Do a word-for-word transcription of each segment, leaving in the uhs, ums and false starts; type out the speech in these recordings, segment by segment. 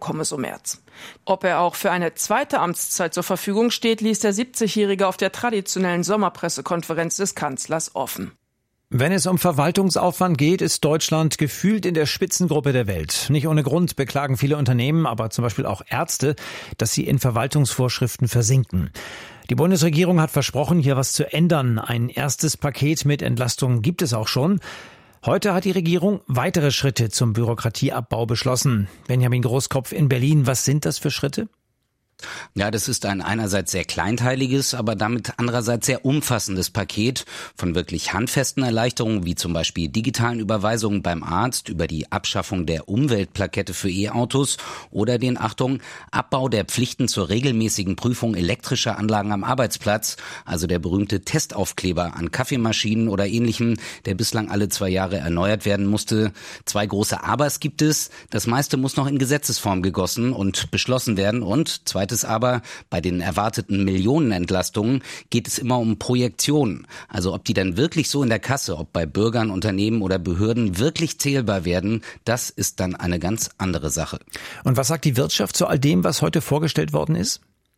bekomme, so Merz. Ob er auch für eine zweite Amtszeit zur Verfügung steht, ließ der siebzigjährige auf der traditionellen Sommerpressekonferenz des Kanzlers offen. Wenn es um Verwaltungsaufwand geht, ist Deutschland gefühlt in der Spitzengruppe der Welt. Nicht ohne Grund beklagen viele Unternehmen, aber zum Beispiel auch Ärzte, dass sie in Verwaltungsvorschriften versinken. Die Bundesregierung hat versprochen, hier was zu ändern. Ein erstes Paket mit Entlastungen gibt es auch schon. Heute hat die Regierung weitere Schritte zum Bürokratieabbau beschlossen. Benjamin Großkopf in Berlin, was sind das für Schritte? Ja, das ist ein einerseits sehr kleinteiliges, aber damit andererseits sehr umfassendes Paket von wirklich handfesten Erleichterungen, wie zum Beispiel digitalen Überweisungen beim Arzt, über die Abschaffung der Umweltplakette für E-Autos oder den, Achtung, Abbau der Pflichten zur regelmäßigen Prüfung elektrischer Anlagen am Arbeitsplatz, also der berühmte Testaufkleber an Kaffeemaschinen oder Ähnlichem, der bislang alle zwei Jahre erneuert werden musste. Zwei große Abers gibt es. Das meiste muss noch in Gesetzesform gegossen und beschlossen werden und zweites aber, bei den erwarteten Millionenentlastungen geht es immer um Projektionen. Also ob die dann wirklich so in der Kasse, ob bei Bürgern, Unternehmen oder Behörden wirklich zählbar werden, das ist dann eine ganz andere Sache. Und was sagt die Wirtschaft zu all dem, was heute vorgestellt worden ist?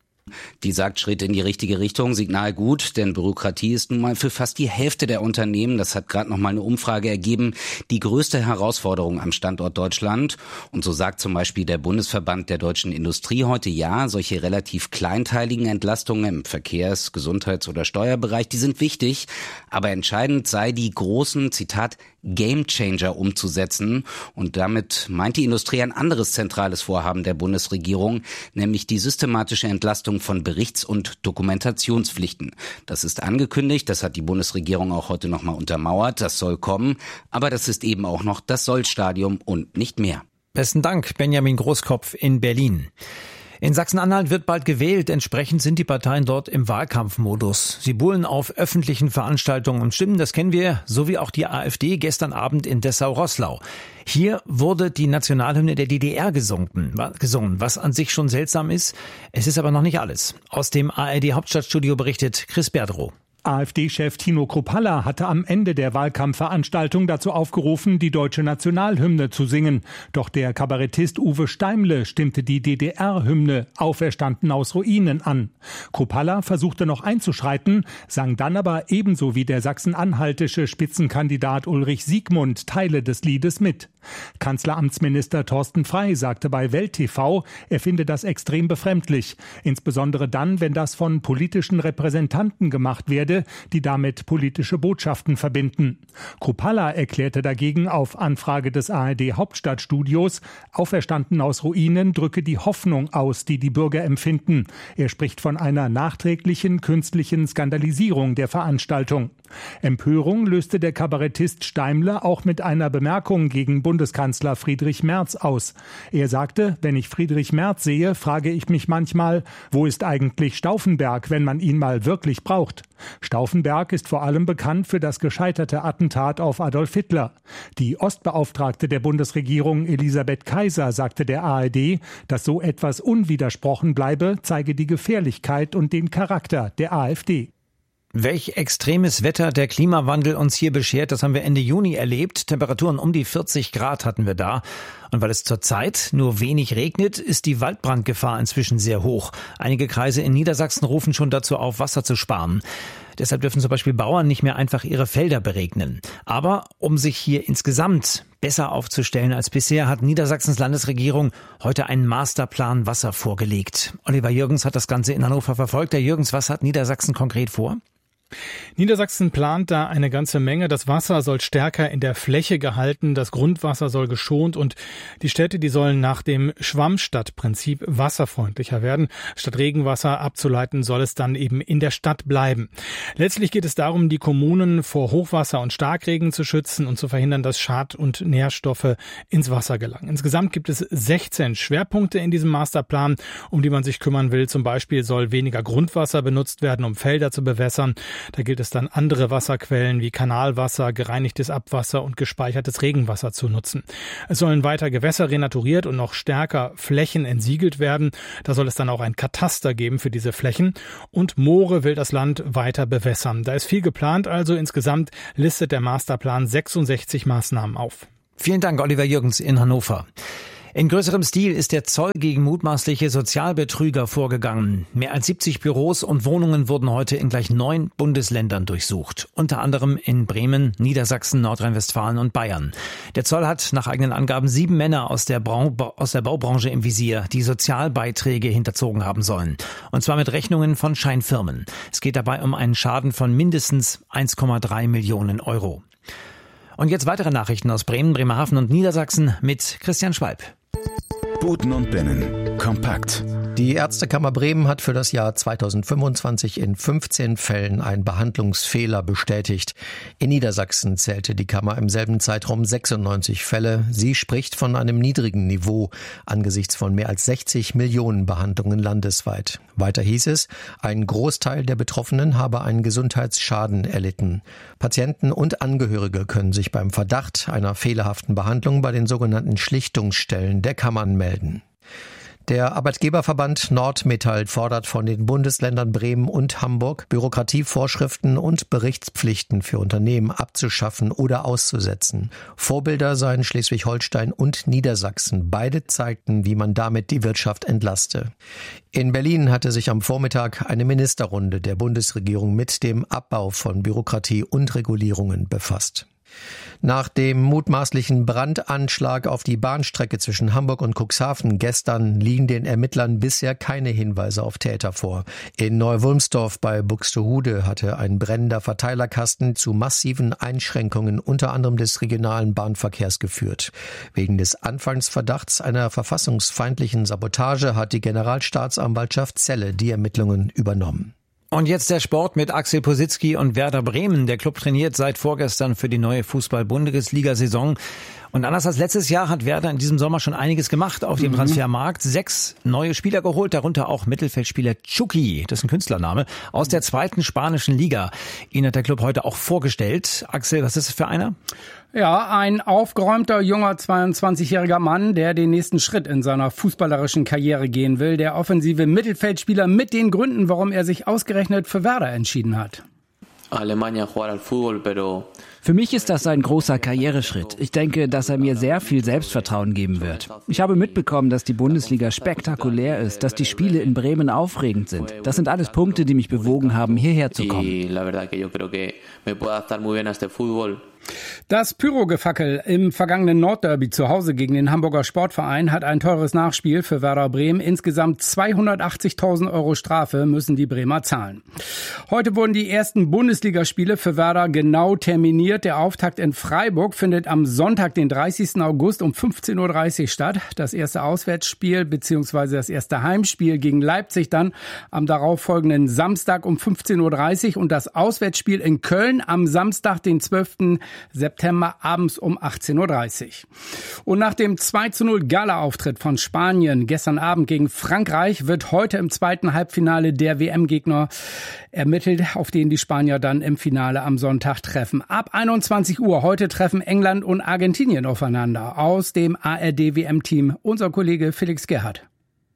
Die sagt Schritt in die richtige Richtung, Signal gut, denn Bürokratie ist nun mal für fast die Hälfte der Unternehmen, das hat gerade noch mal eine Umfrage ergeben, die größte Herausforderung am Standort Deutschland. Und so sagt zum Beispiel der Bundesverband der deutschen Industrie heute, ja, solche relativ kleinteiligen Entlastungen im Verkehrs-, Gesundheits- oder Steuerbereich, die sind wichtig, aber entscheidend sei die großen, Zitat, Gamechanger umzusetzen. Und damit meint die Industrie ein anderes zentrales Vorhaben der Bundesregierung, nämlich die systematische Entlastung von Berichts- und Dokumentationspflichten. Das ist angekündigt, das hat die Bundesregierung auch heute nochmal untermauert, das soll kommen, aber das ist eben auch noch das Soll-Stadium und nicht mehr. Besten Dank, Benjamin Großkopf in Berlin. In Sachsen-Anhalt wird bald gewählt. Entsprechend sind die Parteien dort im Wahlkampfmodus. Sie buhlen auf öffentlichen Veranstaltungen und Stimmen, das kennen wir, so wie auch die AfD gestern Abend in Dessau-Roßlau. Hier wurde die Nationalhymne der D D R gesungen, gesungen, was an sich schon seltsam ist. Es ist aber noch nicht alles. Aus dem A R D-Hauptstadtstudio berichtet Chris Berdrow. AfD-Chef Tino Kruppalla hatte am Ende der Wahlkampfveranstaltung dazu aufgerufen, die deutsche Nationalhymne zu singen. Doch der Kabarettist Uwe Steimle stimmte die D D R-Hymne Auferstanden aus Ruinen an. Kruppalla versuchte noch einzuschreiten, sang dann aber ebenso wie der sachsen-anhaltische Spitzenkandidat Ulrich Siegmund Teile des Liedes mit. Kanzleramtsminister Thorsten Frey sagte bei Welt T V, er finde das extrem befremdlich, insbesondere dann, wenn das von politischen Repräsentanten gemacht werde, die damit politische Botschaften verbinden. Kruppalla erklärte dagegen auf Anfrage des A R D-Hauptstadtstudios, Auferstanden aus Ruinen drücke die Hoffnung aus, die die Bürger empfinden. Er spricht von einer nachträglichen künstlichen Skandalisierung der Veranstaltung. Empörung löste der Kabarettist Steimle auch mit einer Bemerkung gegen Bundeskanzler Friedrich Merz aus. Er sagte, wenn ich Friedrich Merz sehe, frage ich mich manchmal, wo ist eigentlich Stauffenberg, wenn man ihn mal wirklich braucht? Stauffenberg ist vor allem bekannt für das gescheiterte Attentat auf Adolf Hitler. Die Ostbeauftragte der Bundesregierung Elisabeth Kaiser sagte der A R D, dass so etwas unwidersprochen bleibe, zeige die Gefährlichkeit und den Charakter der AfD. Welch extremes Wetter der Klimawandel uns hier beschert, das haben wir Ende Juni erlebt. Temperaturen um die vierzig Grad hatten wir da. Und weil es zurzeit nur wenig regnet, ist die Waldbrandgefahr inzwischen sehr hoch. Einige Kreise in Niedersachsen rufen schon dazu auf, Wasser zu sparen. Deshalb dürfen zum Beispiel Bauern nicht mehr einfach ihre Felder beregnen. Aber um sich hier insgesamt besser aufzustellen als bisher, hat Niedersachsens Landesregierung heute einen Masterplan Wasser vorgelegt. Oliver Jürgens hat das Ganze in Hannover verfolgt. Herr Jürgens, was hat Niedersachsen konkret vor? Niedersachsen plant da eine ganze Menge. Das Wasser soll stärker in der Fläche gehalten, das Grundwasser soll geschont und die Städte, die sollen nach dem Schwammstadtprinzip wasserfreundlicher werden. Statt Regenwasser abzuleiten, soll es dann eben in der Stadt bleiben. Letztlich geht es darum, die Kommunen vor Hochwasser und Starkregen zu schützen und zu verhindern, dass Schad- und Nährstoffe ins Wasser gelangen. Insgesamt gibt es sechzehn Schwerpunkte in diesem Masterplan, um die man sich kümmern will. Zum Beispiel soll weniger Grundwasser benutzt werden, um Felder zu bewässern. Da gilt es dann, andere Wasserquellen wie Kanalwasser, gereinigtes Abwasser und gespeichertes Regenwasser zu nutzen. Es sollen weiter Gewässer renaturiert und noch stärker Flächen entsiegelt werden. Da soll es dann auch ein Kataster geben für diese Flächen. Und Moore will das Land weiter bewässern. Da ist viel geplant, also insgesamt listet der Masterplan sechsundsechzig Maßnahmen auf. Vielen Dank, Oliver Jürgens in Hannover. In größerem Stil ist der Zoll gegen mutmaßliche Sozialbetrüger vorgegangen. Mehr als siebzig Büros und Wohnungen wurden heute in gleich neun Bundesländern durchsucht. Unter anderem in Bremen, Niedersachsen, Nordrhein-Westfalen und Bayern. Der Zoll hat nach eigenen Angaben sieben Männer aus der, Bra- aus der Baubranche im Visier, die Sozialbeiträge hinterzogen haben sollen. Und zwar mit Rechnungen von Scheinfirmen. Es geht dabei um einen Schaden von mindestens eins Komma drei Millionen Euro. Und jetzt weitere Nachrichten aus Bremen, Bremerhaven und Niedersachsen mit Christian Schwalb. Buten und Binnen. Kompakt. Die Ärztekammer Bremen hat für das Jahr zweitausendfünfundzwanzig in fünfzehn Fällen einen Behandlungsfehler bestätigt. In Niedersachsen zählte die Kammer im selben Zeitraum sechsundneunzig Fälle. Sie spricht von einem niedrigen Niveau angesichts von mehr als sechzig Millionen Behandlungen landesweit. Weiter hieß es, ein Großteil der Betroffenen habe einen Gesundheitsschaden erlitten. Patienten und Angehörige können sich beim Verdacht einer fehlerhaften Behandlung bei den sogenannten Schlichtungsstellen der Kammern melden. Der Arbeitgeberverband Nordmetall fordert von den Bundesländern Bremen und Hamburg, Bürokratievorschriften und Berichtspflichten für Unternehmen abzuschaffen oder auszusetzen. Vorbilder seien Schleswig-Holstein und Niedersachsen. Beide zeigten, wie man damit die Wirtschaft entlaste. In Berlin hatte sich am Vormittag eine Ministerrunde der Bundesregierung mit dem Abbau von Bürokratie und Regulierungen befasst. Nach dem mutmaßlichen Brandanschlag auf die Bahnstrecke zwischen Hamburg und Cuxhaven gestern liegen den Ermittlern bisher keine Hinweise auf Täter vor. In Neu-Wulmsdorf bei Buxtehude hatte ein brennender Verteilerkasten zu massiven Einschränkungen unter anderem des regionalen Bahnverkehrs geführt. Wegen des Anfangsverdachts einer verfassungsfeindlichen Sabotage hat die Generalstaatsanwaltschaft Celle die Ermittlungen übernommen. Und jetzt der Sport mit Axel Positzky und Werder Bremen. Der Club trainiert seit vorgestern für die neue Fußball-Bundesliga-Saison. Und anders als letztes Jahr hat Werder in diesem Sommer schon einiges gemacht auf dem mhm. Transfermarkt. Sechs neue Spieler geholt, darunter auch Mittelfeldspieler Chucky, das ist ein Künstlername, aus der zweiten spanischen Liga. Ihn hat der Club heute auch vorgestellt. Axel, was ist das für einer? Ja, ein aufgeräumter, junger zweiundzwanzigjähriger Mann, der den nächsten Schritt in seiner fußballerischen Karriere gehen will. Der offensive Mittelfeldspieler mit den Gründen, warum er sich ausgerechnet für Werder entschieden hat. Für mich ist das ein großer Karriereschritt. Ich denke, dass er mir sehr viel Selbstvertrauen geben wird. Ich habe mitbekommen, dass die Bundesliga spektakulär ist, dass die Spiele in Bremen aufregend sind. Das sind alles Punkte, die mich bewogen haben, hierher zu kommen. Das Pyrogefackel im vergangenen Nordderby zu Hause gegen den Hamburger Sportverein hat ein teures Nachspiel für Werder Bremen. Insgesamt zweihundertachtzigtausend Euro Strafe müssen die Bremer zahlen. Heute wurden die ersten Bundesligaspiele für Werder genau terminiert. Der Auftakt in Freiburg findet am Sonntag, den dreißigsten August um fünfzehn Uhr dreißig statt. Das erste Auswärtsspiel bzw. das erste Heimspiel gegen Leipzig dann am darauffolgenden Samstag um fünfzehn Uhr dreißig und das Auswärtsspiel in Köln am Samstag, den zwölften September abends um achtzehn Uhr dreißig. Und nach dem zwei zu null Gala-Auftritt von Spanien gestern Abend gegen Frankreich wird heute im zweiten Halbfinale der W M-Gegner ermittelt, auf den die Spanier dann im Finale am Sonntag treffen. Ab einundzwanzig Uhr heute treffen England und Argentinien aufeinander. Aus dem A R D-W M-Team unser Kollege Felix Gerhardt.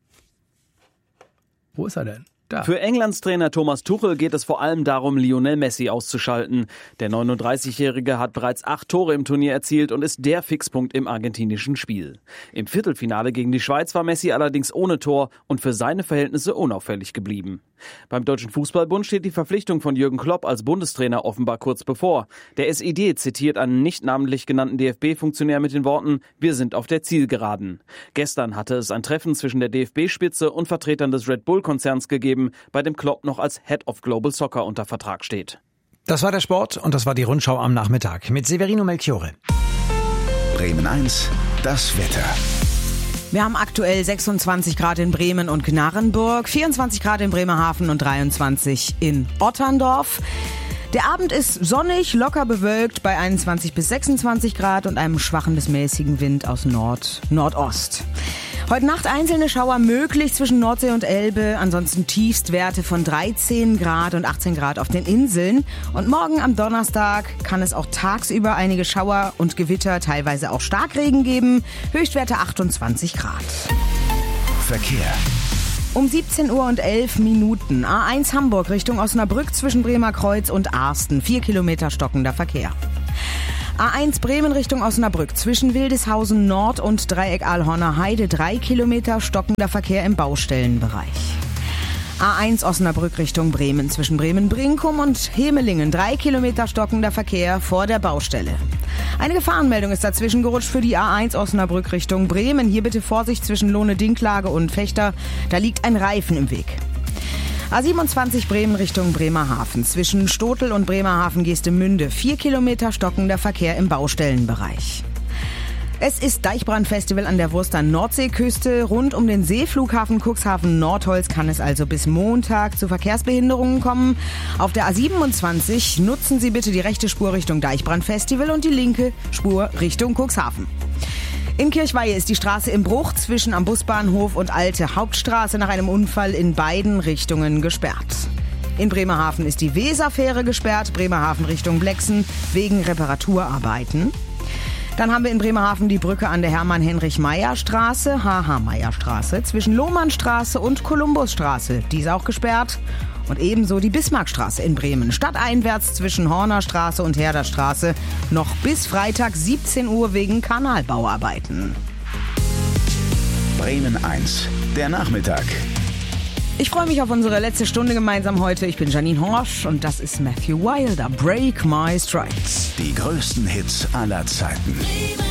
Wo ist er denn? Da. Für Englands Trainer Thomas Tuchel geht es vor allem darum, Lionel Messi auszuschalten. Der neununddreißigjährige hat bereits acht Tore im Turnier erzielt und ist der Fixpunkt im argentinischen Spiel. Im Viertelfinale gegen die Schweiz war Messi allerdings ohne Tor und für seine Verhältnisse unauffällig geblieben. Beim Deutschen Fußballbund steht die Verpflichtung von Jürgen Klopp als Bundestrainer offenbar kurz bevor. Der S I D zitiert einen nicht namentlich genannten D F B-Funktionär mit den Worten: Wir sind auf der Zielgeraden. Gestern hatte es ein Treffen zwischen der D F B-Spitze und Vertretern des Red Bull-Konzerns gegeben, bei dem Klopp noch als Head of Global Soccer unter Vertrag steht. Das war der Sport und das war die Rundschau am Nachmittag mit Severino Melchiore. Bremen eins, das Wetter. Wir haben aktuell sechsundzwanzig Grad in Bremen und Gnarrenburg, vierundzwanzig Grad in Bremerhaven und dreiundzwanzig in Otterndorf. Der Abend ist sonnig, locker bewölkt bei einundzwanzig bis sechsundzwanzig Grad und einem schwachen bis mäßigen Wind aus Nord-Nordost. Heute Nacht einzelne Schauer möglich zwischen Nordsee und Elbe, ansonsten Tiefstwerte von dreizehn Grad und achtzehn Grad auf den Inseln. Und morgen am Donnerstag kann es auch tagsüber einige Schauer und Gewitter, teilweise auch Starkregen geben, Höchstwerte achtundzwanzig Grad. Verkehr. Um siebzehn Uhr und elf Minuten. A eins Hamburg Richtung Osnabrück zwischen Bremerkreuz und Arsten. Vier Kilometer stockender Verkehr. A eins Bremen Richtung Osnabrück zwischen Wildeshausen Nord und Dreieck Ahlhorner Heide drei Kilometer stockender Verkehr im Baustellenbereich. A eins Osnabrück Richtung Bremen zwischen Bremen-Brinkum und Hemelingen drei Kilometer stockender Verkehr vor der Baustelle. Eine Gefahrenmeldung ist dazwischen gerutscht für die A eins Osnabrück Richtung Bremen. Hier bitte Vorsicht zwischen Lohne-Dinklage und Fechter. Da liegt ein Reifen im Weg. A siebenundzwanzig Bremen Richtung Bremerhaven zwischen Stotel und Bremerhaven-Geestemünde vier Kilometer stockender Verkehr im Baustellenbereich. Es ist Deichbrandfestival an der Wurster Nordseeküste. Rund um den Seeflughafen Cuxhaven-Nordholz kann es also bis Montag zu Verkehrsbehinderungen kommen. Auf der A siebenundzwanzig nutzen Sie bitte die rechte Spur Richtung Deichbrandfestival und die linke Spur Richtung Cuxhaven. In Kirchweihe ist die Straße im Bruch zwischen am Busbahnhof und Alte Hauptstraße nach einem Unfall in beiden Richtungen gesperrt. In Bremerhaven ist die Weserfähre gesperrt, Bremerhaven Richtung Blexen wegen Reparaturarbeiten. Dann haben wir in Bremerhaven die Brücke an der Hermann-Heinrich-Meyer-Straße, H H-Meyer-Straße, zwischen Lohmannstraße und Kolumbusstraße. Die ist auch gesperrt. Und ebenso die Bismarckstraße in Bremen, stadteinwärts zwischen Hornerstraße und Herderstraße, noch bis Freitag siebzehn Uhr wegen Kanalbauarbeiten. Bremen eins, der Nachmittag. Ich freue mich auf unsere letzte Stunde gemeinsam heute. Ich bin Janine Horsch und das ist Matthew Wilder, Break My Strikes. Die größten Hits aller Zeiten.